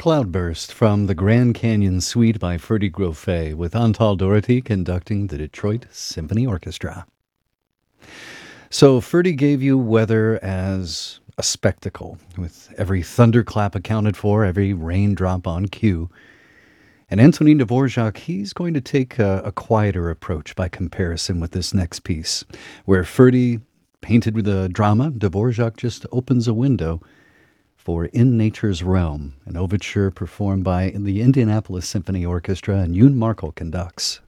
Cloudburst from the Grand Canyon Suite by Ferdy Grofé, with Antal Doherty conducting the Detroit Symphony Orchestra. So Ferdy gave you weather as a spectacle, with every thunderclap accounted for, every raindrop on cue. And Antonin Dvorak, he's going to take a quieter approach by comparison with this next piece, where Ferdy painted with a drama, Dvorak just opens a window for In Nature's Realm, an overture performed by the Indianapolis Symphony Orchestra, and Yoon Markel conducts.